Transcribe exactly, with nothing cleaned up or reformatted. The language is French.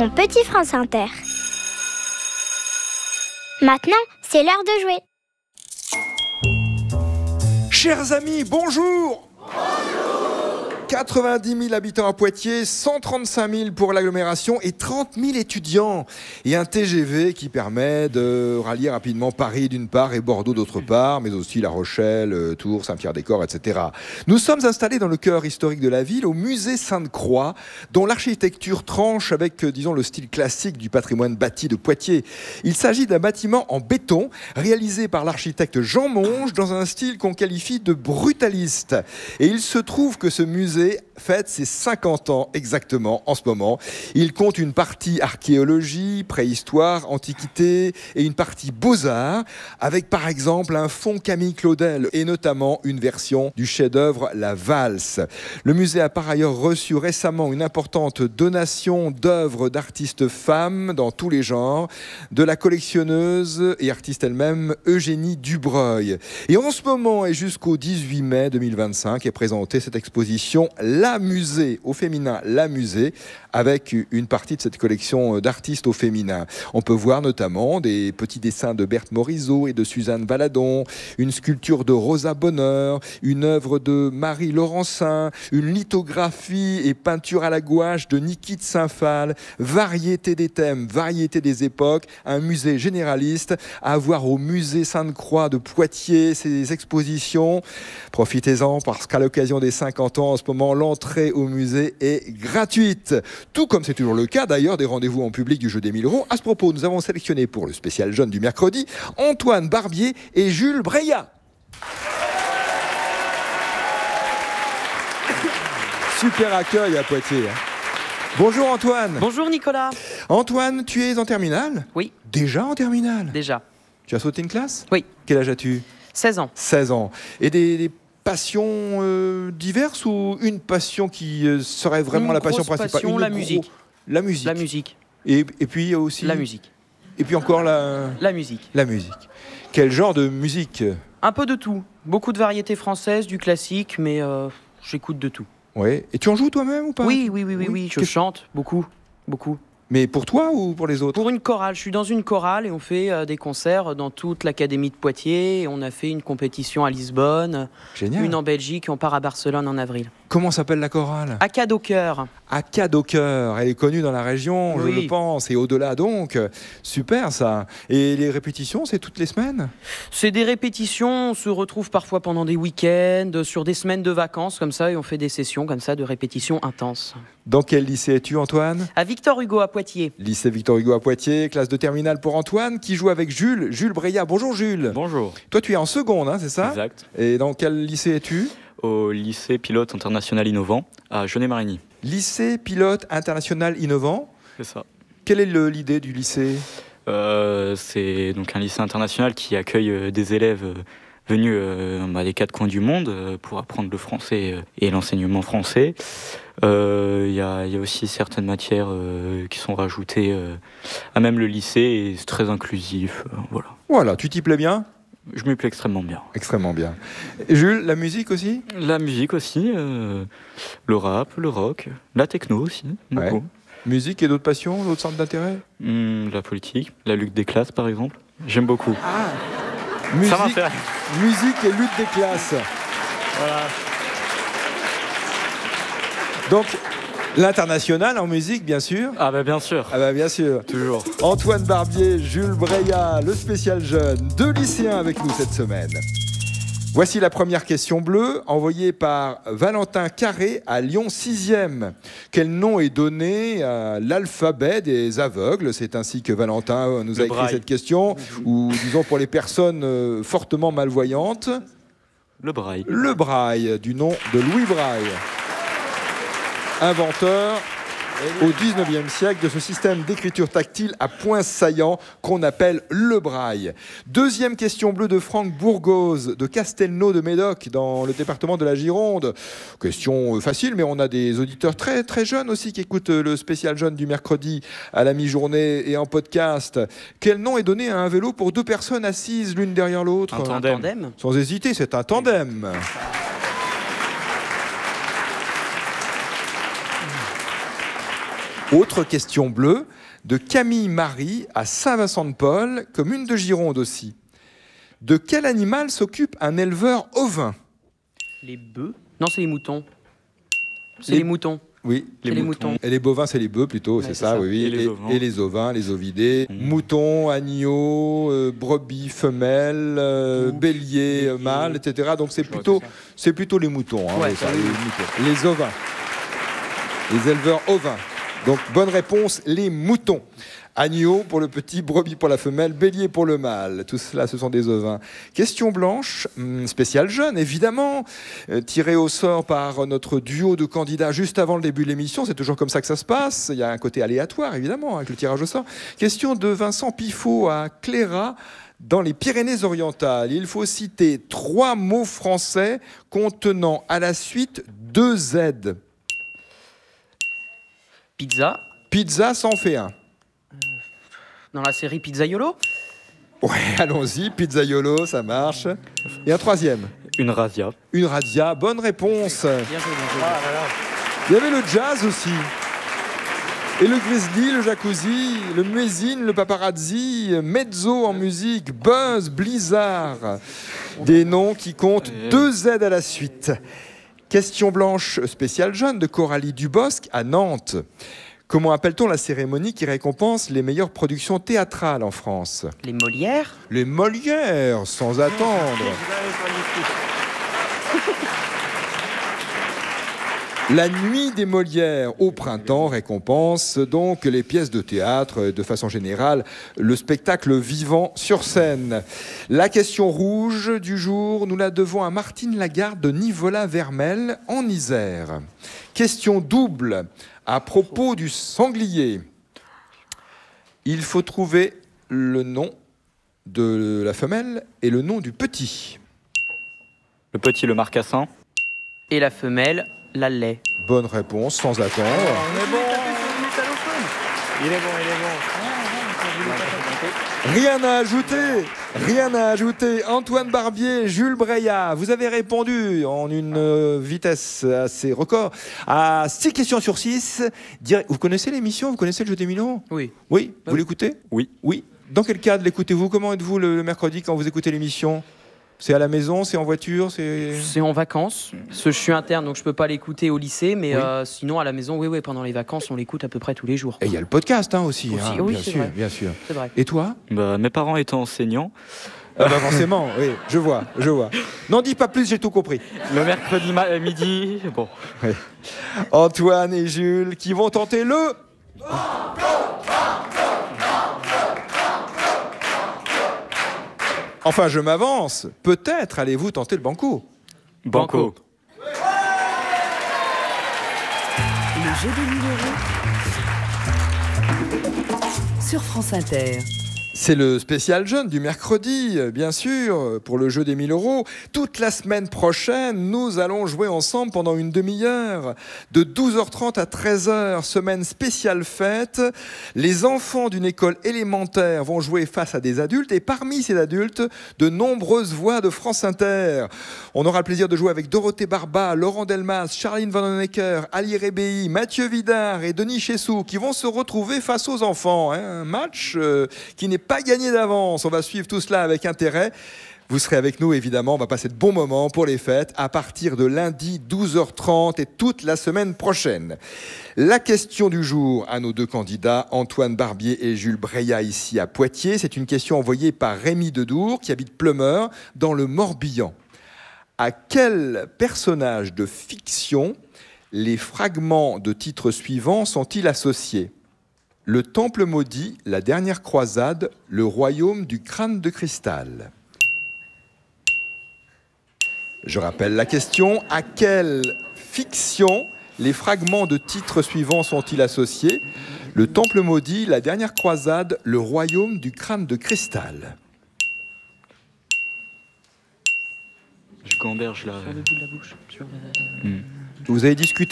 mon petit France Inter. Maintenant, c'est l'heure de jouer. Chers amis, bonjour. quatre-vingt-dix mille habitants à Poitiers, cent trente-cinq mille pour l'agglomération et trente mille étudiants. Et un T G V qui permet de rallier rapidement Paris d'une part et Bordeaux d'autre part, mais aussi La Rochelle, Tours, Saint-Pierre-des-Corps, et cetera. Nous sommes installés dans le cœur historique de la ville, au musée Sainte-Croix, dont l'architecture tranche avec, disons, le style classique du patrimoine bâti de Poitiers. Il s'agit d'un bâtiment en béton, réalisé par l'architecte Jean Monge, dans un style qu'on qualifie de brutaliste. Et il se trouve que ce musée fête ses cinquante ans exactement en ce moment. Il compte une partie archéologie, préhistoire, antiquité et une partie beaux-arts avec par exemple un fond Camille Claudel et notamment une version du chef-d'œuvre La Valse. Le musée a par ailleurs reçu récemment une importante donation d'œuvres d'artistes femmes dans tous les genres, de la collectionneuse et artiste elle-même Eugénie Dubreuil. Et en ce moment et jusqu'au dix-huit mai deux mille vingt-cinq est présentée cette exposition La Musée au féminin, La Musée, avec une partie de cette collection d'artistes au féminin. On peut voir notamment des petits dessins de Berthe Morisot et de Suzanne Valadon, une sculpture de Rosa Bonheur, une œuvre de Marie Laurencin, une lithographie et peinture à la gouache de Niki de Saint-Phal, variété des thèmes, variété des époques, un musée généraliste à voir au musée Sainte-Croix de Poitiers, ces expositions. Profitez-en parce qu'à l'occasion des cinquante ans, en ce moment, l'entrée au musée est gratuite. Tout comme c'est toujours le cas d'ailleurs des rendez-vous en public du jeu des mille euros. À ce propos, nous avons sélectionné pour le spécial jeune du mercredi Antoine Barbier et Jules Breillat. Super accueil à Poitiers. Bonjour Antoine. Bonjour Nicolas. Antoine, tu es en terminale ? Oui. Déjà en terminale ? Déjà. Tu as sauté une classe ? Oui. Quel âge as-tu ? seize ans. seize ans. Et des, des passions euh, diverses ou une passion qui euh, serait vraiment une la passion grosse principale ? passion, Une la gros... musique. La musique. La musique. Et, et puis aussi La musique. Et puis encore la... La musique. La musique. Quel genre de musique ? Un peu de tout. Beaucoup de variétés françaises, du classique, mais euh, j'écoute de tout. Ouais. Et tu en joues toi-même ou pas ? Oui, oui, oui, oui, oui. Je Qu'est-ce- chante beaucoup, beaucoup. Mais pour toi ou pour les autres ? Pour une chorale. Je suis dans une chorale et on fait euh, des concerts dans toute l'académie de Poitiers. Et on a fait une compétition à Lisbonne, Génial. une en Belgique et on part à Barcelone en avril. Comment s'appelle la chorale ? À Cadeau Cœur. Acad au cœur. Elle est connue dans la région, je Oui. le pense, et au-delà donc. Super ça. Et les répétitions, c'est toutes les semaines ? C'est des répétitions, on se retrouve parfois pendant des week-ends, sur des semaines de vacances comme ça, et on fait des sessions comme ça de répétitions intenses. Dans quel lycée es-tu, Antoine ? À Victor Hugo à Poitiers. Lycée Victor Hugo à Poitiers, classe de terminale pour Antoine, qui joue avec Jules, Jules Breillat. Bonjour Jules. Bonjour. Toi, tu es en seconde, hein, c'est ça ? Exact. Et dans quel lycée es-tu ? Au lycée pilote international innovant à Genet-Marigny. Lycée Pilote International Innovant. C'est ça. Quelle est le- l'idée du lycée ? Euh, c'est donc un lycée international qui accueille euh, des élèves euh, venus euh, bah, des quatre coins du monde euh, pour apprendre le français euh, et l'enseignement français. Euh, Il y, a, y a aussi certaines matières euh, qui sont rajoutées euh, à même le lycée et c'est très inclusif. euh, voilà. Voilà, tu t'y plais bien ? Je m'y plais extrêmement bien. Extrêmement bien. Et Jules, la musique aussi ? La musique aussi, euh, le rap, le rock, la techno aussi, beaucoup. Ouais. Musique et d'autres passions, d'autres centres d'intérêt ? Hum, la politique, la lutte des classes par exemple. J'aime beaucoup. Ah Ça Musique, m'intéresse. musique et lutte des classes. Voilà. Donc, l'international en musique, bien sûr. Ah bah bien sûr, Ah bah bien sûr. toujours. Antoine Barbier, Jules Breillat, le spécial jeune, deux lycéens avec nous cette semaine. Voici la première question bleue, envoyée par Valentin Carré à Lyon sixième. Quel nom est donné à l'alphabet des aveugles ? C'est ainsi que Valentin nous a Le écrit braille. cette question, ou disons pour les personnes euh, fortement malvoyantes, Le braille. le braille, du nom de Louis Braille, inventeur au dix-neuvième siècle de ce système d'écriture tactile à points saillants qu'on appelle le braille. Deuxième question bleue de Franck Bourgoz de Castelnau de Médoc dans le département de la Gironde. Question facile, mais on a des auditeurs très très jeunes aussi qui écoutent le spécial jeune du mercredi à la mi-journée et en podcast. Quel nom est donné à un vélo pour deux personnes assises l'une derrière l'autre ? Un Un tandem. tandem. Sans hésiter, c'est un tandem. Autre question bleue, de Camille Marie à Saint-Vincent-de-Paul, commune de Gironde aussi. De quel animal s'occupe un éleveur ovin? Les bœufs? Non, c'est les moutons. C'est Les- les moutons. Oui, C'est les moutons. Et les bovins, c'est les bœufs plutôt, Ouais, c'est c'est ça, ça. oui. oui. Et les ovins. et les ovins, les ovidés, Mmh. moutons, agneaux, euh, brebis, femelles, euh, Bouc, béliers, euh, bélier. mâles, et cetera. Donc c'est Je crois plutôt, que c'est ça. c'est plutôt les moutons, hein, Ouais, oui, ça, oui, les, oui. moutons. Les ovins, les éleveurs ovins. Donc bonne réponse, les moutons. Agneau pour le petit, brebis pour la femelle, bélier pour le mâle. Tout cela, ce sont des ovins. Question blanche, hum, spéciale jeune, évidemment, euh, tirée au sort par notre duo de candidats juste avant le début de l'émission. C'est toujours comme ça que ça se passe. Il y a un côté aléatoire, évidemment, avec le tirage au sort. Question de Vincent Pifot à Cléra, dans les Pyrénées-Orientales. Il faut citer trois mots français contenant à la suite deux Z. Pizza. Pizza, ça en fait un. Dans la série Pizzaiolo. Ouais, allons-y, pizzaiolo, ça marche. Et un troisième, Une razzia. une razzia, bonne réponse. Bien joué, bien joué. Il y avait le jazz aussi. Et le grizzly, le jacuzzi, le muezzin, le paparazzi, mezzo en musique, buzz, blizzard. Des noms qui comptent deux Z à la suite. Question blanche spéciale jeune de Coralie Dubosc à Nantes. Comment appelle-t-on la cérémonie qui récompense les meilleures productions théâtrales en France? Les Molières. Les Molières, sans attendre. La nuit des Molières au printemps récompense donc les pièces de théâtre, de façon générale, le spectacle vivant sur scène. La question rouge du jour, nous la devons à Martine Lagarde de Nivola-Vermel en Isère. Question double à propos du sanglier. Il faut trouver le nom de la femelle et le nom du petit. Le petit, le marcassin. Et la femelle, la lait. Bonne réponse, sans attendre. Il est bon, il est bon. Rien à ajouter, rien à ajouter. Antoine Barbier, Jules Breillat, vous avez répondu en une euh, vitesse assez record à six questions sur six. Dire- Vous connaissez l'émission? Vous connaissez le jeu des mille euros? Oui. Oui, vous Oui. l'écoutez? Oui. Oui. Dans quel cadre l'écoutez-vous? Comment êtes-vous le, le mercredi quand vous écoutez l'émission? C'est à la maison? C'est en voiture? C'est... C'est en vacances. Parce que je suis interne, donc je peux pas l'écouter au lycée, mais Oui. euh, sinon à la maison, oui, oui, pendant les vacances, on l'écoute à peu près tous les jours. Et il y a le podcast hein, aussi, Aussi, hein, oui, bien c'est sûr, vrai. bien sûr. C'est vrai. Et toi? Bah, mes parents étant enseignants, Ah bah forcément, oui, je vois, je vois. N'en dis pas plus, j'ai tout compris. le mercredi ma- midi, bon, Antoine et Jules qui vont tenter le... Enfin, je m'avance. Peut-être allez-vous tenter le banco. banco. Le jeu des mille euros sur France Inter. C'est le spécial jeune du mercredi, euh, bien sûr, pour le jeu des mille euros. Toute la semaine prochaine, nous allons jouer ensemble pendant une demi-heure, de douze heures trente à treize heures, semaine spéciale fête. Les enfants d'une école élémentaire vont jouer face à des adultes et parmi ces adultes, de nombreuses voix de France Inter. On aura le plaisir de jouer avec Dorothée Barba, Laurent Delmas, Charline Vanhoenacker, Ali Rébéi, Mathieu Vidard et Denis Chessou qui vont se retrouver face aux enfants. Hein. Un match euh, qui n'est pas gagné d'avance. On va suivre tout cela avec intérêt. Vous serez avec nous, évidemment. On va passer de bons moments pour les fêtes à partir de lundi douze heures trente et toute la semaine prochaine. La question du jour à nos deux candidats, Antoine Barbier et Jules Breillat, ici à Poitiers. C'est une question envoyée par Rémi Dedour, qui habite Pleumeur, dans le Morbihan. À quel personnage de fiction les fragments de titres suivants sont-ils associés ? Le Temple maudit, la dernière croisade, le royaume du crâne de cristal. Je rappelle la question. À quelle fiction les fragments de titres suivants sont-ils associés ? Le Temple maudit, la dernière croisade, le royaume du crâne de cristal. Je gamberge là. Sur le bout de la bouche. Sur la- Vous avez discuté